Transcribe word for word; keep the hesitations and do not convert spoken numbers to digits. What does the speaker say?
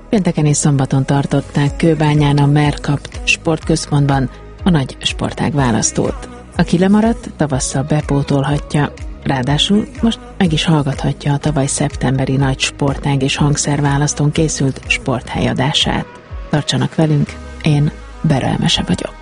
Pénteken és szombaton tartották Kőbányán a Mercapt sportközpontban a nagy sportág választót. Aki lemaradt, tavasszal bepótolhatja, ráadásul most meg is hallgathatja a tavaly szeptemberi nagy sportág és hangszerválasztón készült sporthelyadását. Tartsanak velünk, én Berelmese vagyok.